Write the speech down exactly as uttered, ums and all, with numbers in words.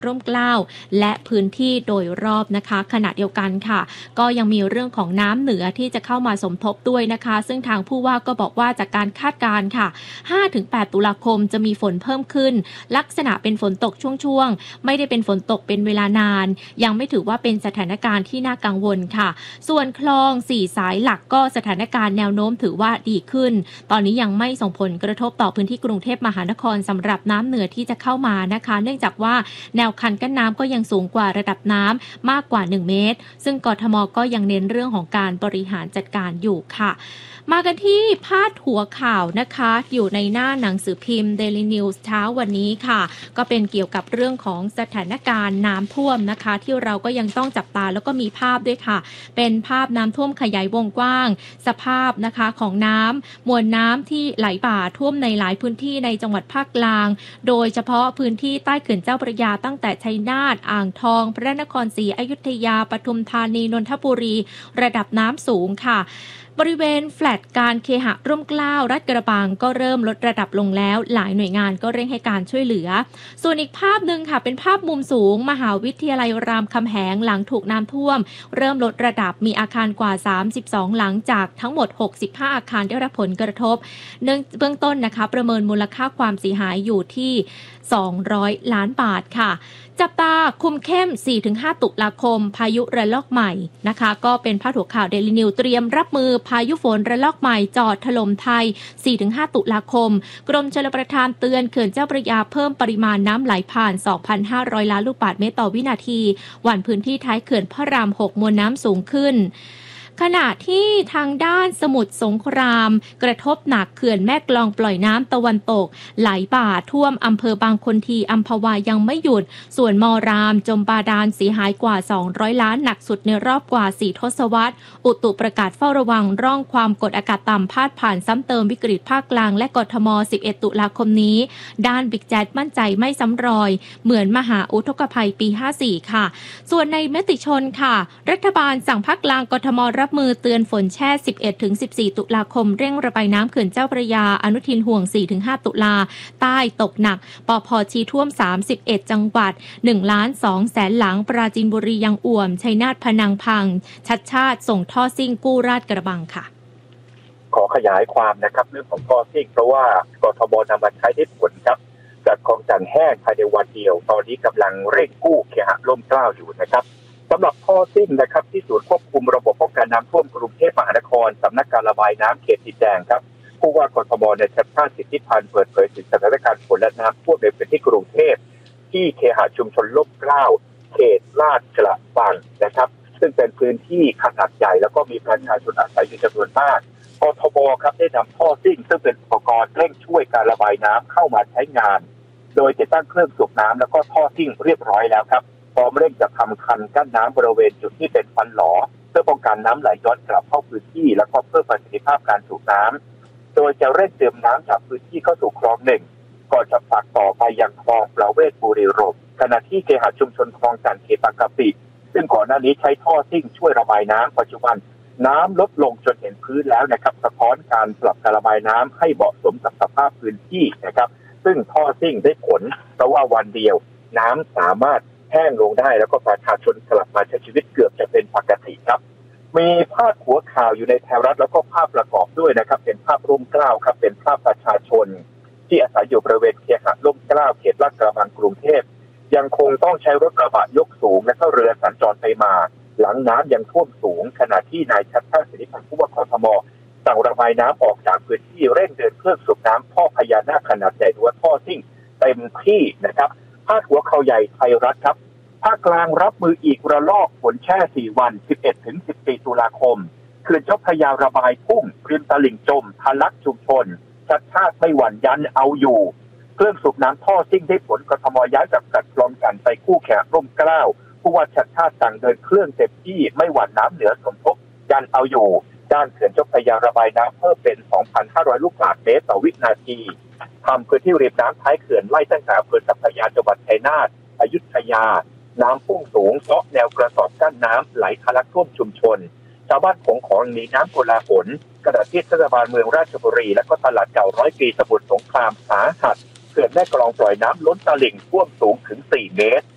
ร่มเกล้าและพื้นที่โดยรอบนะคะขณะเดียวกันค่ะก็ยังมีเรื่องของน้ำเหนือที่จะเข้ามาสมทบด้วยนะคะซึ่งทางผู้ว่าก็บอกว่าจากการคาดการณ์ค่ะ ห้าถึงแปด ตุลาคมจะมีฝนเพิ่มขึ้นลักษณะเป็นฝนตกช่วงๆไม่ได้เป็นฝนตกเป็นเวลานานยังไม่ถือว่าเป็นสถานการณ์ที่น่ากังวลค่ะส่วนคลองสี่สายหลักก็สถานการณ์แนวโน้มถือว่าดีขึ้นตอนนี้ยังไม่ส่งผลกระทบต่อพื้นที่กรุงเทพมหานครสำหรับน้ำเหนือที่จะเข้ามานะคะเนื่องจากว่าแนวคันกั้นน้ำก็ยังสูงกว่าระดับน้ำมากกว่าหนึ่งเมตรซึ่งกทม.ก็ยังเน้นเรื่องของการบริหารจัดการอยู่ค่ะมากันที่พาดหัวข่าวนะคะอยู่ในหน้าหนังสือพิมพ์ Daily News เช้าวันนี้ค่ะก็เป็นเกี่ยวกับเรื่องของสถานการณ์น้ำท่วมนะคะที่เราก็ยังต้องจับตาแล้วก็มีภาพด้วยค่ะเป็นภาพน้ำท่วมขยายวงกว้างสภาพนะคะของน้ำมวลน้ำที่ไหลบ่าท่วมในหลายพื้นที่ในจังหวัดภาคกลางโดยเฉพาะพื้นที่ใต้เขื่อนเจ้าพระยาตั้งแต่ชัยนาทอ่างทองพระนครศรีอยุธยาปทุมธานีนนทบุรีระดับน้ำสูงค่ะบริเวณแฟลตการเคหะร่มเกล้าลาดกระบังก็เริ่มลดระดับลงแล้วหลายหน่วยงานก็เร่งให้การช่วยเหลือส่วนอีกภาพหนึ่งค่ะเป็นภาพมุมสูงมหาวิทยาลัยรามคำแหงหลังถูกน้ำท่วมเริ่มลดระดับมีอาคารกว่าสามสิบสองหลังจากทั้งหมดหกสิบห้าอาคารได้รับผลกระทบเนื่องเบื้องต้นนะคะประเมินมูลค่าความเสียหายอยู่ที่สองร้อยล้านบาทค่ะจับตาคุมเข้ม สี่ถึงห้า ตุลาคมพายุระลอกใหม่นะคะก็เป็นพาดหัวข่าว Daily News เตรียมรับมือพายุฝนระลอกใหม่จอดถล่มไทย สี่ถึงห้า ตุลาคมกรมชลประทานเตือนเขื่อนเจ้าพระยาเพิ่มปริมาณน้ำไหลผ่าน สองพันห้าร้อย ล้านลูกบาศก์เมตรต่อวินาทีหว่านพื้นที่ท้ายเขื่อนพระรามหกมวลน้ำสูงขึ้นขณะที่ทางด้านสมุทรสงครามกระทบหนักเขื่อนแม่กลองปล่อยน้ำตะวันตกไหลบ่าท่วมอำเภอบางคนทีอัมพวายังไม่หยุดส่วนมอรามจมบาดาลเสียหายกว่าสองร้อยล้านหนักสุดในรอบกว่าสี่ทศวรรษอุตุประกาศเฝ้าระวังร่องความกดอากาศต่ำพาดผ่านซ้ำเติมวิกฤตภาคกลางและกทมสิบเอ็ดตุลาคมนี้ด้านบิ๊กแจ๊ดมั่นใจไม่ซ้ำรอยเหมือนมหาอุทกภัยปีห้าสี่ค่ะส่วนในมติชนค่ะรัฐบาลสั่งภาคกลางกทมรับมือเตือนฝนแช่ สิบเอ็ดถึงสิบสี่ ตุลาคมเร่งระบายน้ำเขื่อนเจ้าพระยาอนุทินห่วง สี่ถึงห้า ตุลาใต้ตกหนักปพชีท่วมสามสิบเอ็ดจังหวัด หนึ่งล้านสองแสนหลังปราจีนบุรียังอ่วมชัยนาทพนังพังชัดชาติส่งท่อซิ่งกู้ราชกระบังค่ะขอขยายความนะครับเรื่องของท่อซิ่งเพราะว่ากทมนำมาใช้ได้ผลครับจากคลองจันแห้งภายในวันเดียวตอนนี้กำลังเร่งกู้เคหะร่มเกล้าอยู่นะครับสำหรับท่อซิ่งนะครับที่ศูนย์ควบคุมระบบป้องกันน้ำท่วมกรุงเทพมหานครสำนักการระบายน้ำเขตดินแดงครับผู้ว่ากทมในชัดชาติสิทธิพันธ์เปิดเผยถึงสถานการณ์ฝนและน้ำท่วมในพื้นที่กรุงเทพที่เคหะชุมชนร่มเกล้าเขตลาดกระบังนะครับซึ่งเป็นพื้นที่ขนาดใหญ่แล้วก็มีประชาชนอาศัยอยู่จำนวนมากกทมครับได้นำท่อซิ่งซึ่งเป็นอุปกรณ์เร่งช่วยการระบายน้ำเข้ามาใช้งานโดยติดตั้งเครื่องสูบน้ำแล้วก็ท่อซิ่งเรียบร้อยแล้วครับพร้อมเร่งจะทำคันกั้นน้ำบริเวณจุดที่เป็นฟันหลอเพื่อป้องกันน้ำไหลย้อนกลับเข้าพื้นที่แล้วก็เพิ่มประสิทธิภาพการสูบน้ำโดยจะเร่งเติมน้ำจากพื้นที่เข้าสู่คลองหนึ่งก่อนจะฝากต่อไปยังคลองประเวศบุรีรมย์ขณะที่เคหะชุมชนคลองจันทร์เขตบางกะปิซึ่งก่อนหน้านี้ใช้ท่อซิ่งช่วยระบายน้ำปัจจุบันน้ำลดลงจนเห็นพื้นแล้วนะครับสะท้อนการปรับการระบายน้ำให้เหมาะสมกับสภาพพื้นที่นะครับซึ่งท่อซิ่งได้ผลเพราะว่าวันเดียวน้ำสามารถแห้งลงได้แล้วก็ประชาชนกลับมาใช้ชีวิตเกือบจะเป็นปกติครับมีภาพหัวข่าวอยู่ในไทยรัฐแล้วก็ภาพประกอบด้วยนะครับเป็นภาพร่มเกล้าครับเป็นภาพประชาชนที่อาศัยอยู่บริเวณเคหะร่มเกล้าเขตลาดกระบังกรุงเทพยังคงต้องใช้รถกระบะยกสูงและก็เรือสัญจรไปมาหลังน้ำยังท่วมสูงขณะที่นายชัชชาติสิทธิพันธ์ผู้ว่ากทมสั่งระบายน้ำออกจากพื้นที่เร่งเดินเครื่องสูบน้ำท่อพญานาคขนาดใหญ่หรือว่าท่อซิ่งเต็มที่นะครับพาดหัวข่าวใหญ่ไทยรัฐครับภาคกลางรับมืออีกระลอกฝนแช่สี่วัน สิบเอ็ดถึงสิบสี่ ตุลาคมเขื่อนเจ้าพระยาระบายพุ่งริมตลิ่งจมทะลักชุมชนชัดชาติไม่หวั่นยันเอาอยู่เครื่องสูบน้ำท่อซิ่งได้ผลกทมย้ายจากกัดกลองกันไปคู่แข่งร่มเกล้าผู้ว่าชัดชาติสั่งเดินเครื่องเต็มที่ไม่หวั่นน้ำเหนือสมทบยันเอาอยู่ด้านเขื่อนเจ้าพระยาระบายน้ำเพิ่มเป็น สองพันห้าร้อย ลูกบาศก์เมตรต่อวินาทีทำพื้นที่ริมน้ำท้ายเขื่อนไล่ตั้งแต่อำเภอสัพพยาจังหวัดชัยนาทอยุธยาน้ำพุ่งสูงเซาะแนวกระสอบกั้นน้ำไหลทะลักท่วมชุมชนชาวบ้านของของหนีน้ำโกลาหลกระดาษที่เทศบาลเมืองราชบุรีและก็ตลาดเก่าร้อยปีสมุทรสงครามสาหัสเขื่อนแม่กลองปล่อยน้ำล้นตลิ่งท่วมสูงถึงสี่เมตร